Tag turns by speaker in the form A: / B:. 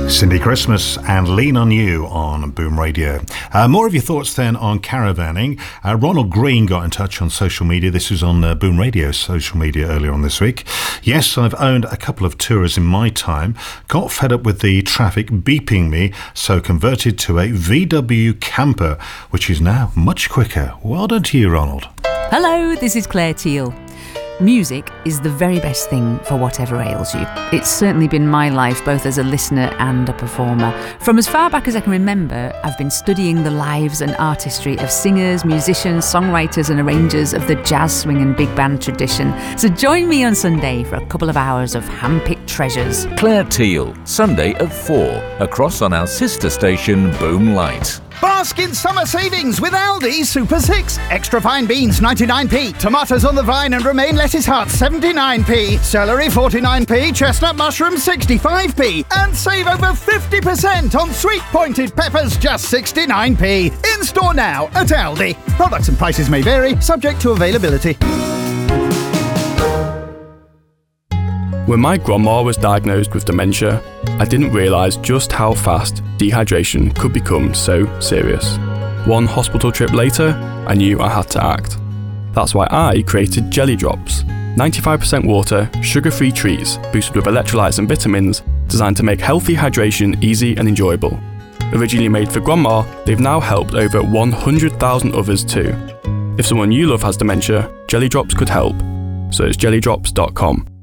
A: Cindy Christmas and Lean on You on Boom Radio. More of your thoughts then on caravanning. Ronald Green got in touch on social media. This was on Boom Radio social media earlier on this week. Yes, I've owned a couple of tours in my time, got fed up with the traffic beeping me, so converted to a VW camper, which is now much quicker. Well done to you, Ronald.
B: Hello, this is Claire Teal. Music is the very best thing for whatever ails you. It's certainly been my life both as a listener and a performer. From as far back as I can remember, I've been studying the lives and artistry of singers, musicians, songwriters and arrangers of the jazz, swing and big band tradition. So join me on Sunday for a couple of hours of hand-picked treasures.
C: Claire Teal, Sunday at 4, across on our sister station Boom Light.
D: Bask in summer savings with Aldi Super 6. Extra fine beans 99p. Tomatoes on the vine and romaine lettuce hearts 79p. Celery 49p. Chestnut mushrooms 65p. And save over 50% on sweet pointed peppers just 69p. In store now at Aldi. Products and prices may vary, subject to availability.
E: When my grandma was diagnosed with dementia, I didn't realise just how fast dehydration could become so serious. One hospital trip later, I knew I had to act. That's why I created Jelly Drops, 95% water, sugar-free treats boosted with electrolytes and vitamins designed to make healthy hydration easy and enjoyable. Originally made for grandma, they've now helped over 100,000 others too. If someone you love has dementia, Jelly Drops could help. So it's jellydrops.com.